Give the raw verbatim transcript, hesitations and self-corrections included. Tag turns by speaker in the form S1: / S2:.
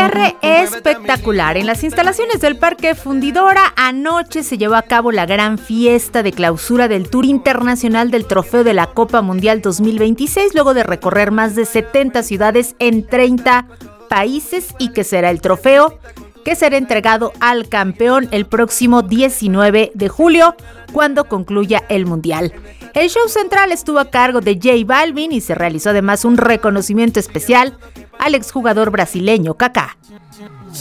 S1: cierre espectacular. En las instalaciones del Parque Fundidora, anoche se llevó a cabo la gran fiesta de clausura del Tour Internacional del Trofeo de la Copa Mundial dos mil veintiséis, luego de recorrer más de setenta ciudades en treinta países, y que será el trofeo que será entregado al campeón el próximo diecinueve de julio, cuando concluya el Mundial. El show central estuvo a cargo de J Balvin y se realizó además un reconocimiento especial al exjugador brasileño Kaká.